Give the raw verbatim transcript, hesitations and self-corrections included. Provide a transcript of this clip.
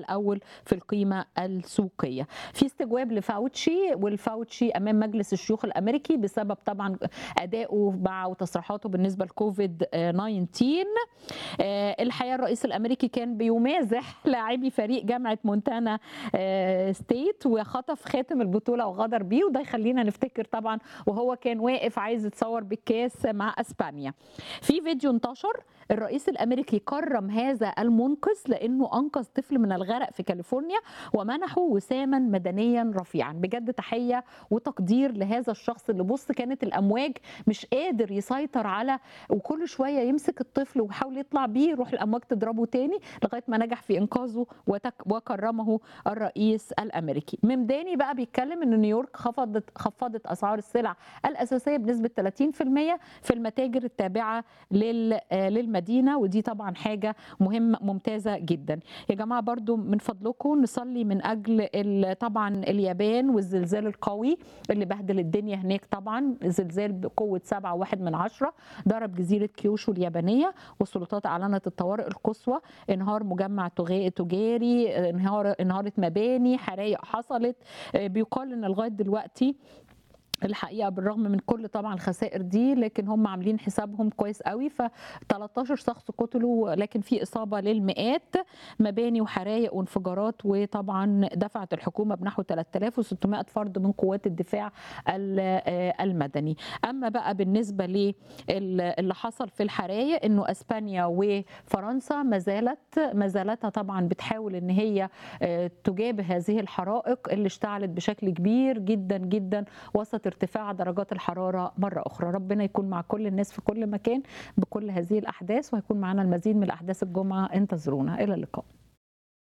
الأول في القيمة السوقية. في استجواب لفاوتشي والفاوتشي أمام مجلس الشيوخ الأمريكي بسبب طبعا أدائه مع وتصريحاته بالنسبة لكوفيد تسعة عشر. الحقيقة الرئيس الأمريكي كان بيمازح لاعبي فريق جامعة مونتانا ستيت وخطف خاتم البطولة وغدر بيه، وده يخلينا نفتكر طبعا وهو كان واقف عايز يتصور بالكاس مع أسبانيا. في فيديو انتشر الرئيس الأمريكي كرم هذا المنقذ لأنه أنقذ طفل من الغرق في كاليفورنيا ومنحه وساما مدنيا رفيعا. بجد تحية وتقدير لهذا الشخص اللي بص كانت الأمواج مش قادر يسيطر على، وكل شوية يمسك الطفل ويحاول يطلع بيه يروح الأمواج تضربه تاني لغاية ما نجح في إنقاذه وكرمه الرئيس الأمريكي. ممداني بقى بيتكلم إن نيويورك خفضت خفضت أسعار السلع الأساسية بنسبة ثلاثين بالمئة في المتاجر التابعة للمدينة، ودي طبعا حاجة مهمة ممتازة جدا. يا جماعة برضو من فضلكم نصلي من أجل طبعا اليابان والزلزال القوي اللي بهدل الدنيا هناك. طبعا زلزال بقوة سبعة واحد من عشرة ضرب جزيرة كيوشو اليابانية، والسلطات أعلنت الطوارئ القصوى. انهار مجمع تجاري، انهار انهارت مباني، حرائق حصلت. بيقال ان لغاية دلوقتي الحقيقه بالرغم من كل طبعا الخسائر دي لكن هم عاملين حسابهم كويس قوي، ف تلتاشر شخص قتلوا لكن في اصابه للمئات، مباني وحرائق وانفجارات. وطبعا دفعت الحكومه بنحو ثلاثة آلاف وستمائة فرد من قوات الدفاع المدني. اما بقى بالنسبه للي حصل في الحرائق انه اسبانيا وفرنسا ما زالت ما زالتها طبعا بتحاول ان هي تجابه هذه الحرائق اللي اشتعلت بشكل كبير جدا جدا وسط ارتفاع درجات الحرارة مرة أخرى. ربنا يكون مع كل الناس في كل مكان بكل هذه الأحداث، وهيكون معنا المزيد من الأحداث الجمعة. انتظرونا، إلى اللقاء.